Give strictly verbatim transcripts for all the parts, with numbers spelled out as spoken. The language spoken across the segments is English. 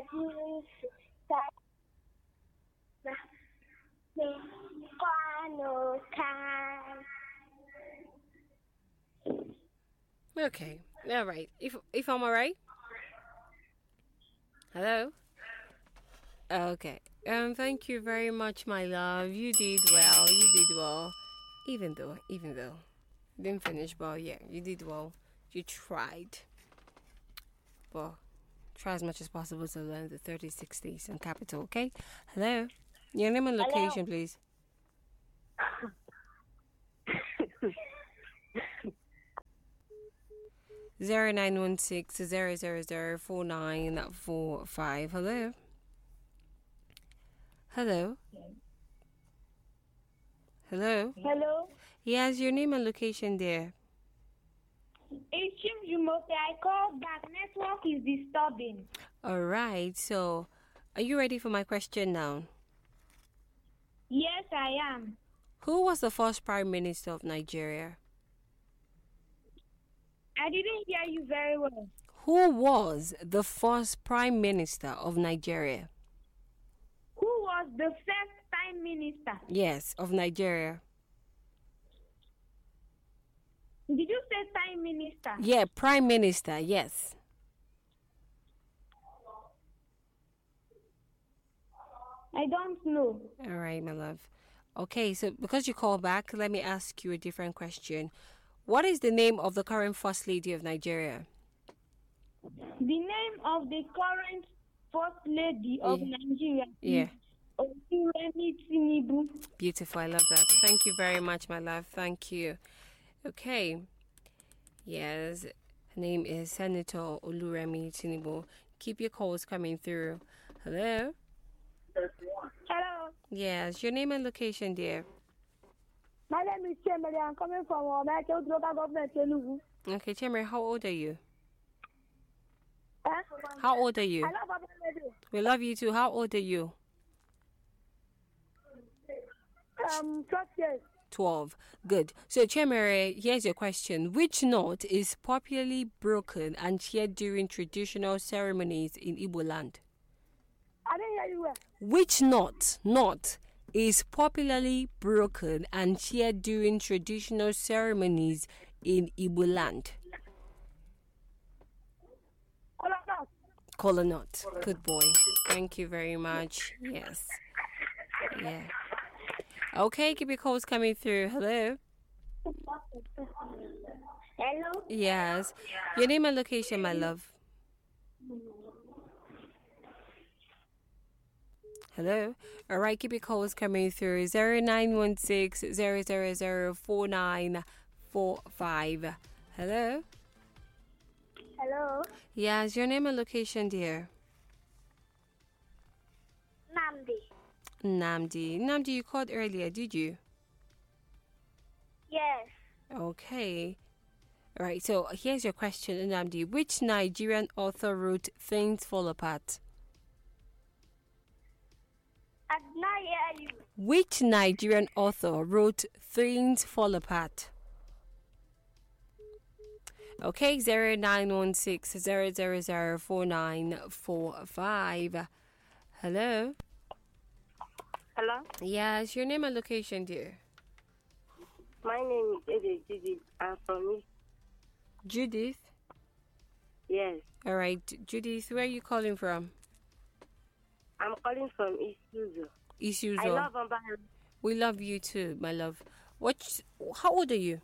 Okay. All right. If if I'm all right. Hello. Okay. Um. Thank you very much, my love. You did well. You did well. Even though, even though, you didn't finish, but yeah, you did well. You tried. But try as much as possible to learn the thirty sixties and capital. Okay. Hello. Your name and location, please. Zero nine one six zero zero zero four nine four five. Hello. Hello. Hello. Hello. Yes, your name and location there. It's Jim Jumoke. I called back. Network is disturbing. All right. So, are you ready for my question now? Yes, I am. Who was the first Prime Minister of Nigeria? I didn't hear you very well. Who was the first Prime Minister of Nigeria? Who was the first Prime Minister? Yes, of Nigeria. Did you say Prime Minister? Yeah, Prime Minister, yes. I don't know. All right, my love. Okay, so because you called back, let me ask you a different question. What is the name of the current First Lady of Nigeria? The name of the current First Lady of Yeah. Nigeria Yeah. is Oluremi Tinubu. Beautiful, I love that. Thank you very much, my love. Thank you. Okay. Yes, her name is Senator Oluremi Tinubu. Keep your calls coming through. Hello? Hello. Yes, your name and location, dear. My name is Chemele. I'm coming from Omeke local government, Enugu. Okay, Chemere, how old are you? Huh? How old are you? I love Papa Radio. We love you too. How old are you? Um, twelve years. twelve. Good. So, Chemere, here's your question. Which knot is popularly broken and shared during traditional ceremonies in Igbo land? I didn't hear you well. Which knot, knot is popularly broken and shared during traditional ceremonies in Igbo land? Hold on. Kola knot. Good boy. Thank you very much. Yes. Yeah. Okay, keep your calls coming through. Hello? Hello. Yes. Your name and location, my love. Hello? All right, keep your calls coming through. zero nine one six zero zero zero four nine four five. Hello? Hello. Yes, your name and location, dear. Namdi. Namdi. Namdi, you called earlier, did you? Yes. Okay. All right, so here's your question, Namdi. Which Nigerian author wrote Things Fall Apart? I did not hear you. Which Nigerian author wrote Things Fall Apart? Okay, zero nine one six zero zero zero four nine four five. Hello? Hello? Yes, your name and location, dear. My name is Ede Judith. I'm from East. Judith? Yes. All right, Judith, where are you calling from? I'm calling from East Uzo. Isuzo. I love Amba. We love you too, my love. What? How old are you?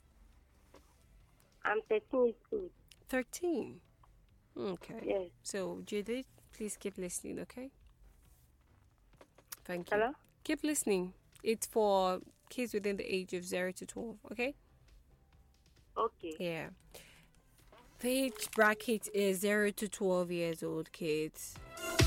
I'm thirteen years old. thirteen. Okay. Yes. So, Judith, please keep listening, okay? Thank you. Hello? Keep listening. It's for kids within the age of zero to twelve, okay? Okay. Yeah. The age bracket is zero to twelve years old kids.